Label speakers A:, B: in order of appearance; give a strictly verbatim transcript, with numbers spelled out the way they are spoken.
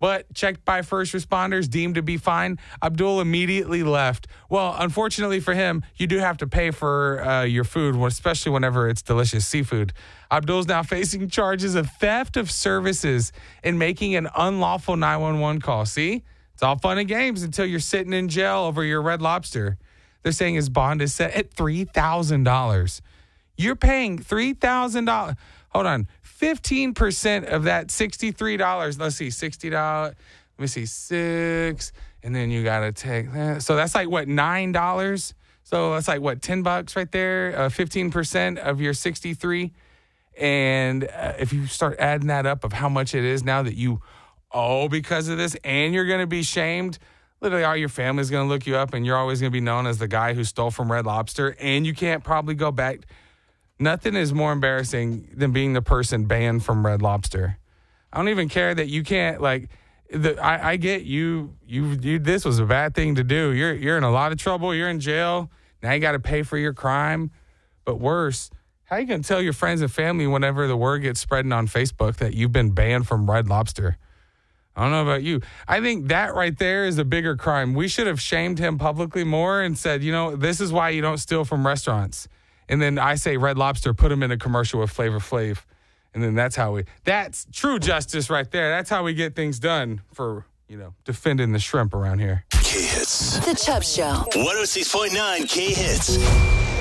A: but checked by first responders, deemed to be fine. Abdul immediately left. Well, unfortunately for him, you do have to pay for uh, your food, especially whenever it's delicious seafood. Abdul's now facing charges of theft of services and making an unlawful nine one one call. See? It's all fun and games until you're sitting in jail over your Red Lobster. They're saying his bond is set at three thousand dollars. You're paying three thousand dollars. Hold on. fifteen percent of that sixty-three dollars. Let's see, sixty dollars. Let me see, six. And then you got to take that. So that's like, what, nine dollars? So that's like, what, ten bucks right there? Uh, fifteen percent of your sixty-three. And uh, if you start adding that up of how much it is now that you owe because of this, and you're going to be shamed, literally all your family's going to look you up, and you're always going to be known as the guy who stole from Red Lobster, and you can't probably go back. Nothing is more embarrassing than being the person banned from Red Lobster. I don't even care that you can't, like, the, I, I get you, you, you, this was a bad thing to do. You're, you're in a lot of trouble. You're in jail. Now you got to pay for your crime. But worse, how you going to tell your friends and family whenever the word gets spreading on Facebook that you've been banned from Red Lobster? I don't know about you. I think that right there is a bigger crime. We should have shamed him publicly more and said, you know, this is why you don't steal from restaurants. And then I say Red Lobster, put him in a commercial with Flavor Flav. And then that's how we, that's true justice right there. That's how we get things done for, you know, defending the shrimp around here.
B: K-Hits.
C: The Chubb Show.
B: one oh six point nine K-Hits.